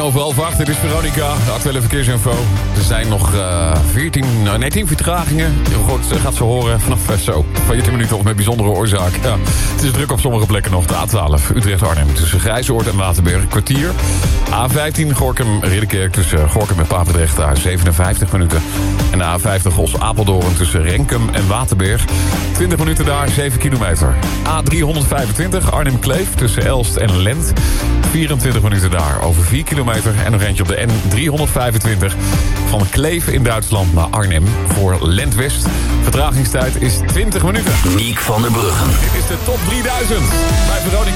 7:15. Dit is Veronica, de actuele verkeersinfo. Er zijn nog 10 vertragingen. Je gaat ze horen vanaf 14 minuten of met bijzondere oorzaak. Ja, het is druk op sommige plekken nog. De A12 Utrecht-Arnhem tussen Grijzoord en Waterberg, kwartier. A15 Gorinchem-Ridderkerk tussen Gorinchem en Papendrecht, daar 57 minuten. En de A50 Os-Apeldoorn tussen Renkum en Waterberg. 20 minuten daar, 7 kilometer. A325 Arnhem-Kleef tussen Elst en Lent. 24 minuten daar, over 4 kilometer. En nog eentje op de N325 van Kleef in Duitsland naar Arnhem voor Lent-West. Vertragingstijd is 20 minuten. Niek van der Bruggen. Dit is de top 3000 bij Veronica.